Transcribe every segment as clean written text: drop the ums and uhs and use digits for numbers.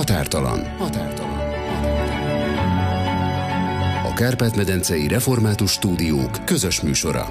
Határtalan. A Kárpát-medencei Református Stúdiók közös műsora.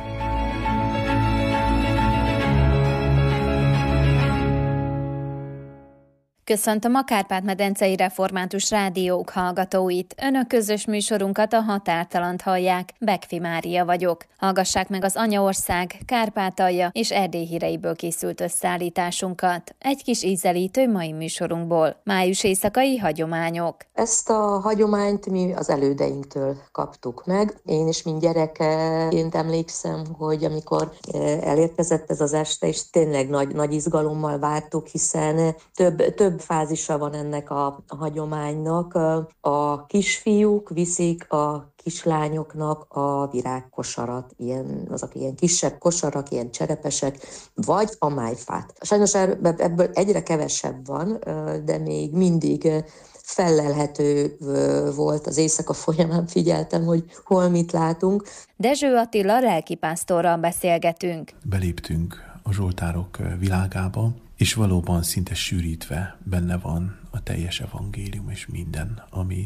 Köszöntöm a Kárpát-medencei Református Rádiók hallgatóit. Önök közös műsorunkat, a Határtalant hallják. Bekfi Mária vagyok. Hallgassák meg az Anyaország, Kárpátalja és Erdély híreiből készült összeállításunkat. Egy kis ízelítő mai műsorunkból. Május éjszakai hagyományok. Ezt a hagyományt mi az elődeinktől kaptuk meg. Én is mint gyerekként emlékszem, hogy amikor elérkezett ez az este, és tényleg nagy izgalommal vártuk, hiszen több fázisa van ennek a hagyománynak. A kisfiúk viszik a kislányoknak a virágkosarat, azok ilyen kisebb kosarak, ilyen cserepesek, vagy a májfát. Sajnos ebből egyre kevesebb van, de még mindig fellelhető volt az éjszaka folyamán, figyeltem, hogy hol mit látunk. Dezső Attila lelkipásztorral beszélgetünk. Beléptünk a zsoltárok világába, és valóban szinte sűrítve benne van a teljes evangélium és minden,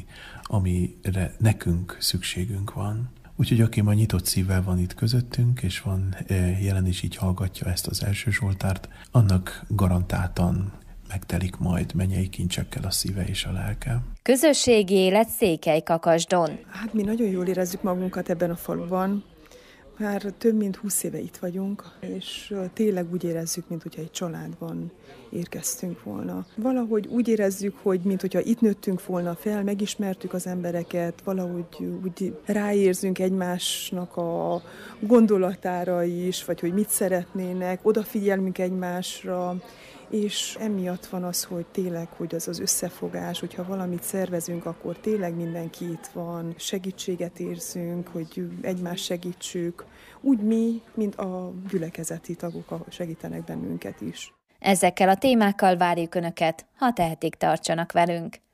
amire nekünk szükségünk van. Úgyhogy aki ma nyitott szívvel van itt közöttünk, és van jelen is így hallgatja ezt az első zsoltárt, annak garantáltan megtelik majd mennyei kincsekkel a szíve és a lelke. Közösségi élet Székely-Kakasdon. Hát mi nagyon jól érezzük magunkat ebben a faluban. Már több mint 20 éve itt vagyunk, és tényleg úgy érezzük, mintha egy családban érkeztünk volna. Valahogy úgy érezzük, hogy mintha itt nőttünk volna fel, megismertük az embereket, valahogy úgy ráérzünk egymásnak a gondolatára is, vagy hogy mit szeretnének, odafigyelünk egymásra, és emiatt van az, hogy tényleg, hogy az összefogás, hogyha valamit szervezünk, akkor tényleg mindenki itt van, segítséget érzünk, hogy egymást segítsük, úgy mi, mint a gyülekezeti tagok segítenek bennünket is. Ezekkel a témákkal várjuk Önöket, ha tehetik, tartsanak velünk.